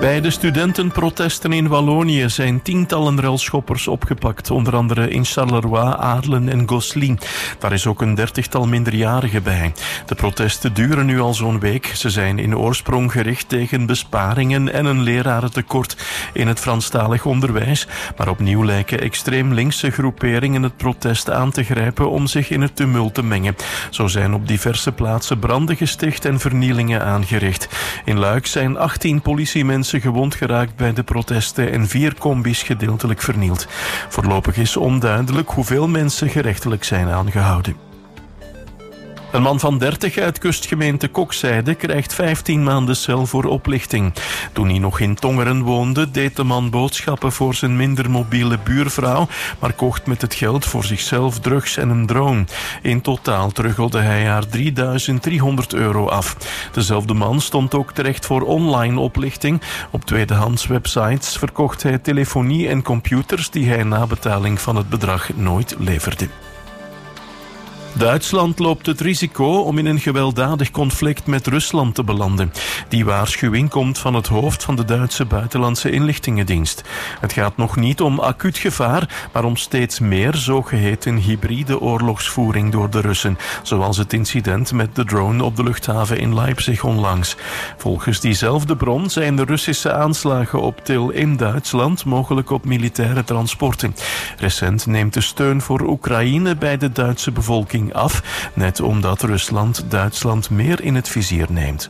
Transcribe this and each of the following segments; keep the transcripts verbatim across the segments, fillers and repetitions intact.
Bij de studentenprotesten in Wallonië zijn tientallen relschoppers opgepakt, onder andere in Charleroi, Aarlen en Gosselies. Daar is ook een dertigtal minderjarigen bij. De protesten duren nu al zo'n week. Ze zijn in oorsprong gericht tegen besparingen en een lerarentekort in het Franstalig onderwijs. Maar opnieuw lijken extreem linkse groeperingen het protest aan te grijpen om zich in het tumult te mengen. Zo zijn op diverse plaatsen branden gesticht en vernielingen aangericht. In Luik zijn achttien politiemensen gewond geraakt bij de protesten en vier combis gedeeltelijk vernield. Voorlopig is onduidelijk hoeveel mensen gerechtelijk zijn aangehouden. Een man van dertig uit kustgemeente Kokzijde krijgt vijftien maanden cel voor oplichting. Toen hij nog in Tongeren woonde, deed de man boodschappen voor zijn minder mobiele buurvrouw, maar kocht met het geld voor zichzelf drugs en een drone. In totaal teruggelde hij haar drieduizend driehonderd euro af. Dezelfde man stond ook terecht voor online oplichting. Op tweedehands websites verkocht hij telefonie en computers die hij na betaling van het bedrag nooit leverde. Duitsland loopt het risico om in een gewelddadig conflict met Rusland te belanden. Die waarschuwing komt van het hoofd van de Duitse Buitenlandse Inlichtingendienst. Het gaat nog niet om acuut gevaar, maar om steeds meer zogeheten hybride oorlogsvoering door de Russen, zoals het incident met de drone op de luchthaven in Leipzig onlangs. Volgens diezelfde bron zijn de Russische aanslagen op Til in Duitsland mogelijk op militaire transporten. Recent neemt de steun voor Oekraïne bij de Duitse bevolking af, net omdat Rusland Duitsland meer in het vizier neemt.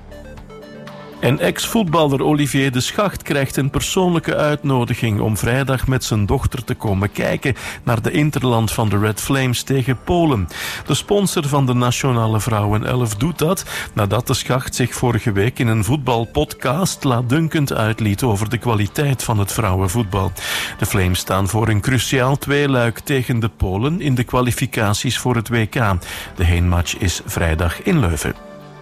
En ex-voetballer Olivier de Schacht krijgt een persoonlijke uitnodiging om vrijdag met zijn dochter te komen kijken naar de interland van de Red Flames tegen Polen. De sponsor van de Nationale Vrouwenelf doet dat nadat de Schacht zich vorige week in een voetbalpodcast laatdunkend uitliet over de kwaliteit van het vrouwenvoetbal. De Flames staan voor een cruciaal tweeluik tegen de Polen in de kwalificaties voor het W K. De heenmatch is vrijdag in Leuven.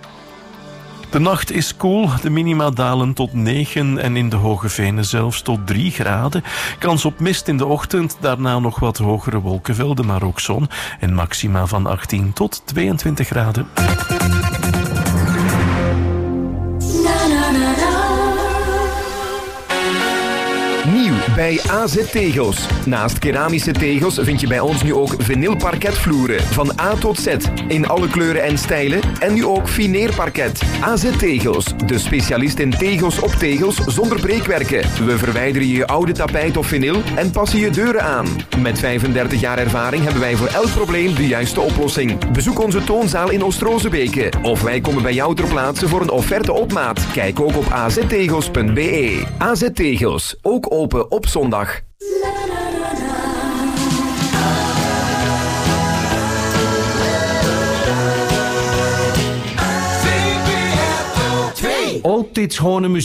De nacht is koel, de minima dalen tot negen en in de Hoge Venen zelfs tot drie graden. Kans op mist in de ochtend, daarna nog wat hogere wolkenvelden, maar ook zon. En maxima van achttien tot tweeëntwintig graden. Nieuw bij A Z Tegels. Naast keramische tegels vind je bij ons nu ook vinylparketvloeren. Van A tot Z. In alle kleuren en stijlen. En nu ook fineerparket. A Z Tegels. De specialist in tegels op tegels zonder breekwerken. We verwijderen je oude tapijt of vinyl en passen je deuren aan. Met vijfendertig jaar ervaring hebben wij voor elk probleem de juiste oplossing. Bezoek onze toonzaal in Oost-Rozebeke. Of wij komen bij jou ter plaatse voor een offerte op maat. Kijk ook op a z tegels punt b e. A Z Tegels. Ook open op zondag. Altijd schone muziek.